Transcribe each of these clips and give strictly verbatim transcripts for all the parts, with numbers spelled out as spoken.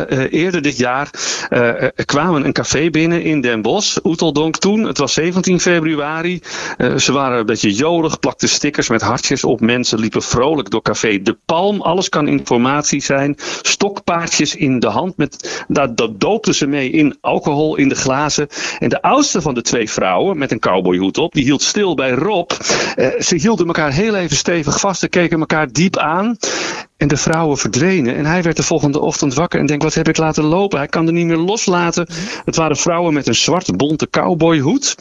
uh, eerder dit jaar uh, uh, kwamen een café binnen in Den Bosch. Oeteldonk toen. Het was zeventien februari. Uh, ze waren een beetje jolig, plakten stickers met hartjes op. Mensen liepen vrolijk door café De Palm. Alles kan informatie zijn. Stokpaardjes in de hand. Met, dat, dat doopten ze mee in alcohol in de glazen. En de oudste van de twee vrouwen, met een cowboyhoed op, die hield stil bij Rob. Uh, ze hielden elkaar heel even stevig vast. Ze keken elkaar diep aan. En de vrouwen verdwenen. En hij werd de volgende ochtend wakker en denkt, wat heb ik laten lopen? Hij kan er niet meer loslaten. Het waren vrouwen met een zwart bonte cowboyhoed.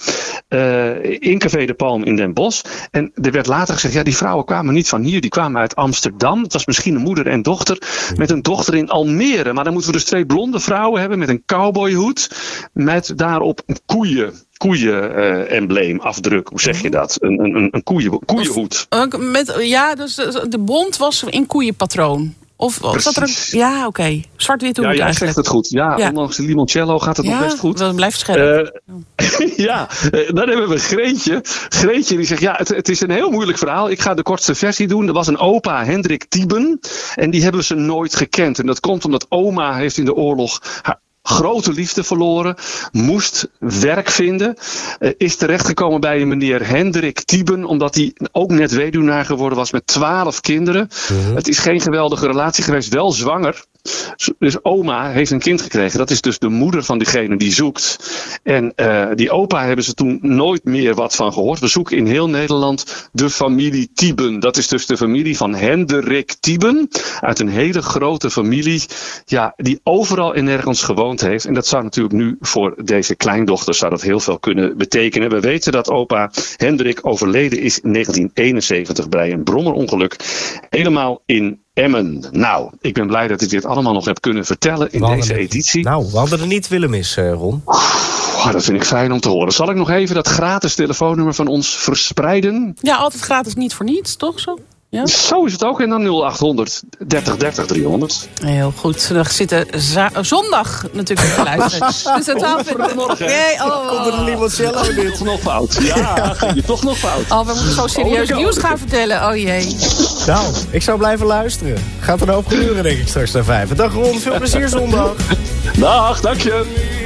Uh, in Café De Palm in Den Bosch. En er werd later gezegd, ja, die vrouwen kwamen niet van hier. Die kwamen uit Amsterdam. Het was misschien een moeder en dochter. Met een dochter in Almere. Maar dan moeten we dus twee blonde vrouwen hebben met een cowboyhoed. Met daarop een koeien. koeien-embleem, uh, afdruk. Hoe zeg je dat? Een, een, een koeien, koeienhoed. Met, ja, dus de bont was in koeienpatroon. Of, of zat er een, ja, oké. Okay. Zwart-wit hoed ja, jij eigenlijk. zegt het goed. Ja, ja. Ondanks de limoncello gaat het ja, nog best goed. Dat blijft scherp. Uh, ja, uh, dan hebben we Greetje. Greetje die zegt, ja, het, het is een heel moeilijk verhaal. Ik ga de kortste versie doen. Er was een opa, Hendrik Tieben. En die hebben ze nooit gekend. En dat komt omdat oma heeft in de oorlog haar grote liefde verloren, moest werk vinden, uh, is terechtgekomen bij een meneer Hendrik Tieben, omdat hij ook net weduwnaar geworden was met twaalf kinderen. Mm-hmm. Het is geen geweldige relatie geweest, wel zwanger. Dus oma heeft een kind gekregen. Dat is dus de moeder van diegene die zoekt. En uh, die opa hebben ze toen nooit meer wat van gehoord. We zoeken in heel Nederland de familie Tieben. Dat is dus de familie van Hendrik Tieben. Uit een hele grote familie. Ja, die overal en nergens gewoond heeft. En dat zou natuurlijk nu voor deze kleindochter zou dat heel veel kunnen betekenen. We weten dat opa Hendrik overleden is in negentien eenenzeventig bij een brommerongeluk. Helemaal in Emmen. Nou, ik ben blij dat ik dit allemaal nog heb kunnen vertellen in deze editie. Nou, we hadden er niet willen missen, Ron. Oh, dat vind ik fijn om te horen. Zal ik nog even dat gratis telefoonnummer van ons verspreiden? Ja, altijd gratis, niet voor niets, toch zo? Ja. Zo is het ook. En dan nul achthonderd dertig dertig driehonderd. Heel goed. We zitten za- zondag natuurlijk te luisteren. Dus het oh, morgen. Nee, oh, komt er een limoncello in dit? Toch nog fout. Ja, ging je toch nog fout. Oh, we moeten zo serieus oh, nieuws gaan vertellen. Oh jee. Nou, ik zou blijven luisteren. Gaat er een hoop gebeuren, denk ik, straks naar vijf. Dag Ron, veel plezier zondag. Dag, dank je.